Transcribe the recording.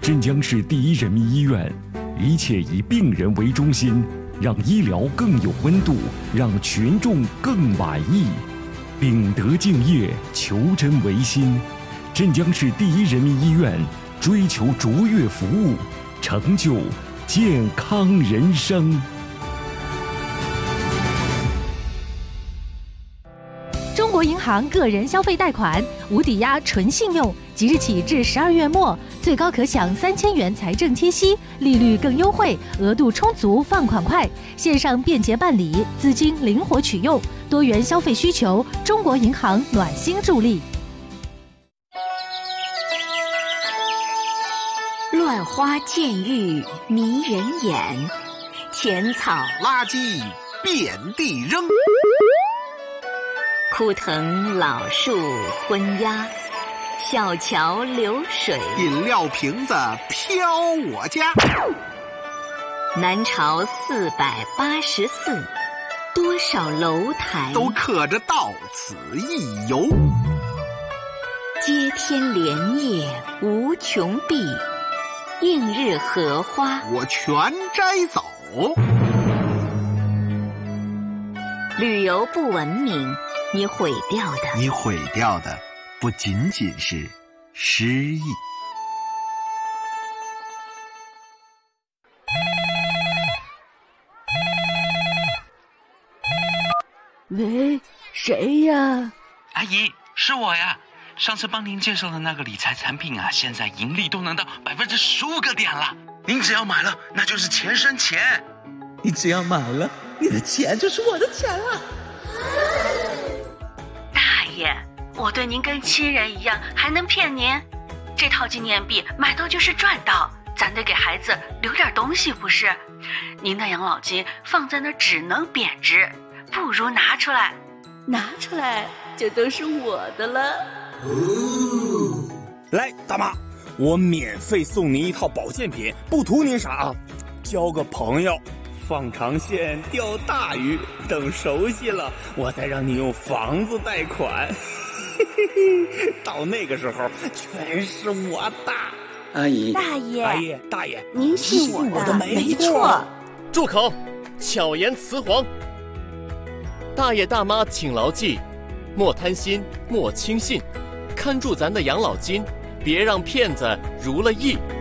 镇江市第一人民医院，一切以病人为中心，让医疗更有温度，让群众更满意。秉德敬业，求真维新。镇江市第一人民医院追求卓越服务，成就健康人生。 中国银行个人消费贷款无抵押纯信用，即日起至12月末，最高可享3000元财政贴息，利率更优惠，额度充足，放款快，线上便捷办理，资金灵活取用，多元消费需求，中国银行暖心助力。 乱花渐欲迷人眼，浅草垃圾遍地扔。 枯藤老树昏鸦，小桥流水， 饮料瓶子飘我家。 南朝484，多少楼台都刻着到此一游。 接天莲叶无穷碧，映日荷花我全摘走。 旅游不文明，你毁掉的不仅仅是诗意。 喂，谁呀？ 阿姨，是我呀。上次帮您介绍的那个理财产品啊，现在盈利都能到15%个点了。您只要买了，那就是钱生钱。 你只要买了，你的钱就是我的钱了。 大爷，我对您跟亲人一样，还能骗您？这套纪念币买到就是赚到，咱得给孩子留点东西不是？您的养老金放在那只能贬值，不如拿出来。 拿出来就都是我的了。 来，大妈，我免费送您一套保健品，不图您啥啊，交个朋友，放长线钓大鱼，等熟悉了，我再让你用房子贷款。到那个时候，全是我的。 阿姨， 大爷， 阿姨，大爷， 您信我的，没错。 住口！巧言辞黄。大爷大妈请牢记，莫贪心，莫轻信，看住咱的养老金，别让骗子如了意。